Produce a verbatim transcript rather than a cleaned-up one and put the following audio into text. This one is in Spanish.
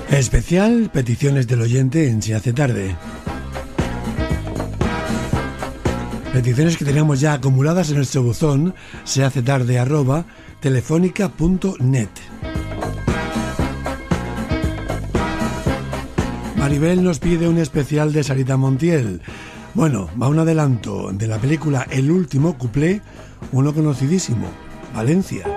Especial peticiones del oyente en Se hace tarde. Peticiones que teníamos ya acumuladas en nuestro buzón se hace tarde arroba telefónica punto net. Maribel nos pide un especial de Sarita Montiel. Bueno, va un adelanto de la película El último cuplé, uno conocidísimo, Valencia.